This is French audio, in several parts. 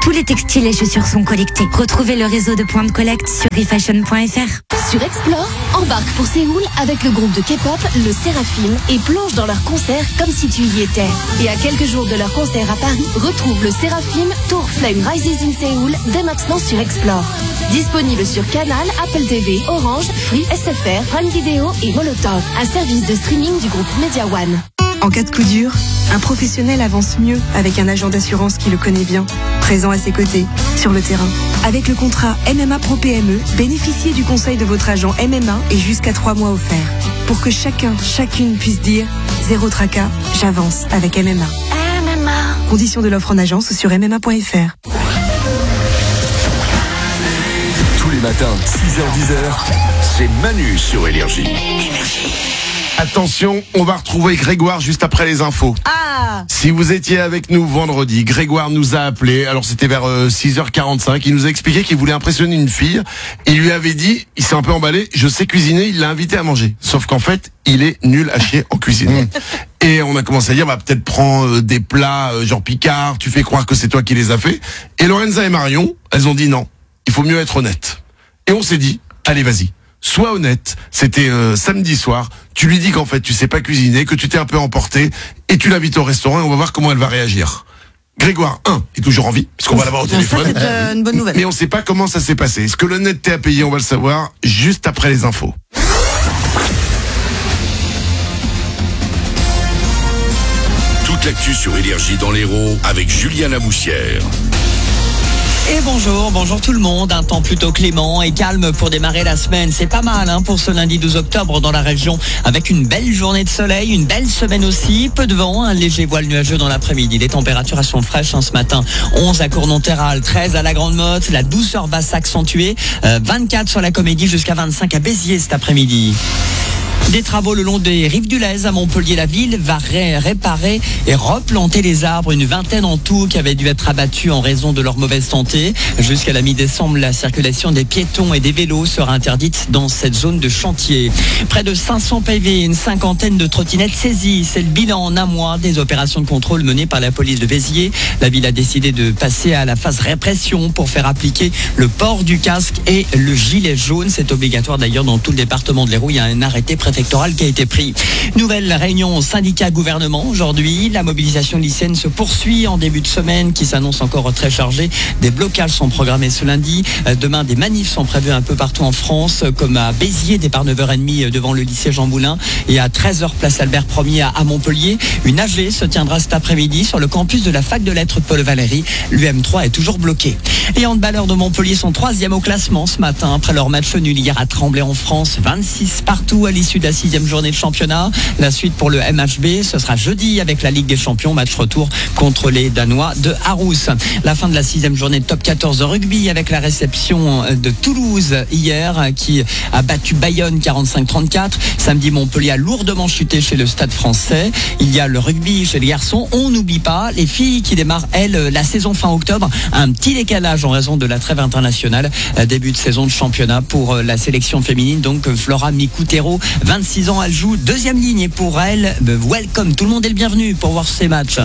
Tous les textiles et chaussures sont collectés. Retrouvez le réseau de points de collecte sur refashion.fr. Sur Explore, embarque pour Séoul avec le groupe de K-pop, le Séraphim, et plonge dans leur concert comme si tu y étais. Et à quelques jours de leur concert à Paris, retrouve le Séraphim Tour Flame Rises in Séoul dès maintenant sur Explore. Disponible sur Canal, Apple TV, Orange, Free, SFR, Prime Video et Molotov, un service de streaming du groupe Media One. En cas de coup dur, un professionnel avance mieux avec un agent d'assurance qui le connaît bien, présent à ses côtés, sur le terrain. Avec le contrat MMA Pro PME, bénéficiez du conseil de votre agent MMA et jusqu'à 3 mois offerts. Pour que chacune puisse dire « Zéro tracas, j'avance avec MMA ». Conditions de l'offre en agence ou sur MMA.fr. Tous les matins, 6h-10h, c'est Manu sur Énergie. Attention, on va retrouver Grégoire juste après les infos. Si vous étiez avec nous vendredi, Grégoire nous a appelé, alors c'était vers 6h45, il nous a expliqué qu'il voulait impressionner une fille. Il lui avait dit, il s'est un peu emballé, je sais cuisiner, il l'a invité à manger. Sauf qu'en fait, il est nul à chier en cuisine. Et on a commencé à dire, peut-être prends des plats genre Picard, tu fais croire que c'est toi qui les as fait. Et Lorenza et Marion, elles ont dit non, il faut mieux être honnête. Et on s'est dit, allez vas-y. Sois honnête, c'était samedi soir, tu lui dis qu'en fait tu sais pas cuisiner, que tu t'es un peu emporté, et tu l'invites au restaurant et on va voir comment elle va réagir. Grégoire, est toujours en vie, parce qu'on va l'avoir au téléphone. Ça, c'est une bonne nouvelle. Mais on sait pas comment ça s'est passé. Est-ce que l'honnêteté a payé? On va le savoir juste après les infos. Toute l'actu sur Énergie dans l'Hérault avec Julien Laboussière. Et bonjour tout le monde. Un temps plutôt clément et calme pour démarrer la semaine. C'est pas mal pour ce lundi 12 octobre dans la région, avec une belle journée de soleil, une belle semaine aussi. Peu de vent, un léger voile nuageux dans l'après-midi. Les températures sont fraîches ce matin. 11 à Cournonterral, 13 à la Grande Motte. La douceur va s'accentuer. 24 sur la Comédie jusqu'à 25 à Béziers cet après-midi. Des travaux le long des rives du Lez à Montpellier. La ville va réparer et replanter les arbres, une vingtaine en tout qui avaient dû être abattus en raison de leur mauvaise santé. Jusqu'à la mi-décembre, la circulation des piétons et des vélos sera interdite dans cette zone de chantier. Près de 500 PV, une cinquantaine de trottinettes saisies. C'est le bilan en un mois des opérations de contrôle menées par la police de Béziers. La ville a décidé de passer à la phase répression pour faire appliquer le port du casque et le gilet jaune. C'est obligatoire d'ailleurs dans tout le département de l'Hérault. Il y a un arrêté préfectoral qui a été pris. Nouvelle réunion syndicat-gouvernement aujourd'hui. La mobilisation lycéenne se poursuit en début de semaine qui s'annonce encore très chargée. Des blocages sont programmés ce lundi. Demain, des manifs sont prévus un peu partout en France, comme à Béziers, départ 9h30 devant le lycée Jean Moulin, et à 13h place Albert Ier à Montpellier. Une AG se tiendra cet après-midi sur le campus de la fac de lettres Paul Valéry. L'UM3 est toujours bloqué. Les handballeurs de Montpellier sont 3e au classement ce matin après leur match nul hier à Tremblay en France. 26 partout à l'issue de la 6e journée de championnat. La suite pour le MHB, ce sera jeudi avec la Ligue des Champions, match retour contre les Danois de Harousse. La fin de la 6e journée de top 14 de rugby avec la réception de Toulouse hier qui a battu Bayonne 45-34. Samedi, Montpellier a lourdement chuté chez le Stade Français. Il y a le rugby chez les garçons. On n'oublie pas les filles qui démarrent, elles, la saison fin octobre. Un petit décalage en raison de la trêve internationale. Début de saison de championnat pour la sélection féminine. Donc Flora Mikoutero, 26 ans, elle joue 2e ligne et pour elle, welcome, tout le monde est le bienvenu pour voir ces matchs.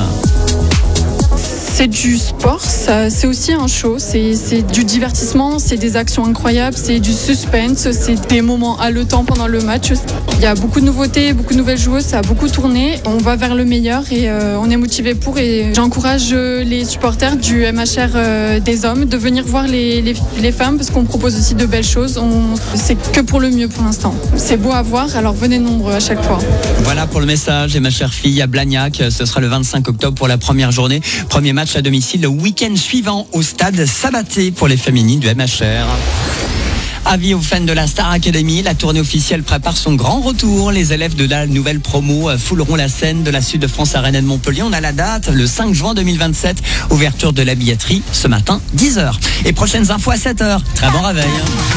C'est du sport, c'est aussi un show, c'est du divertissement, c'est des actions incroyables, c'est du suspense, c'est des moments haletants pendant le match. Il y a beaucoup de nouveautés, beaucoup de nouvelles joueuses, ça a beaucoup tourné. On va vers le meilleur et on est motivé pour. Et j'encourage les supporters du MHR des hommes de venir voir les femmes parce qu'on propose aussi de belles choses. C'est que pour le mieux pour l'instant. C'est beau à voir, alors venez nombreux à chaque fois. Voilà pour le message. Et ma chère fille à Blagnac, ce sera le 25 octobre pour la première journée. Premier match à domicile le week-end suivant au stade Sabaté pour les féminines du MHR. Avis aux fans de la Star Academy, la tournée officielle prépare son grand retour. Les élèves de la nouvelle promo fouleront la scène de la Sud de France Arena de Montpellier. On a la date, le 5 juin 2027. Ouverture de la billetterie ce matin, 10h. Et prochaines infos à 7h. Très bon réveil.